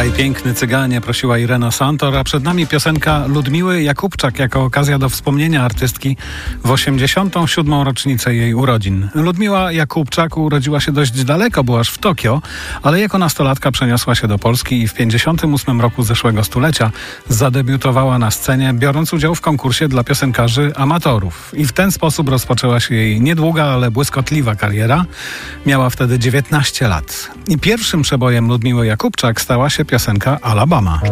Graj piękny cyganie, prosiła Irena Santor, a przed nami piosenka Ludmiły Jakubczak jako okazja do wspomnienia artystki w 87. rocznicę jej urodzin. Ludmiła Jakubczak urodziła się dość daleko, była aż w Tokio, ale jako nastolatka przeniosła się do Polski i w 58 roku zeszłego stulecia zadebiutowała na scenie, biorąc udział w konkursie dla piosenkarzy amatorów. I w ten sposób rozpoczęła się jej niedługa, ale błyskotliwa kariera. Miała wtedy 19 lat. I pierwszym przebojem Ludmiły Jakubczak stała się piosenka Alabama.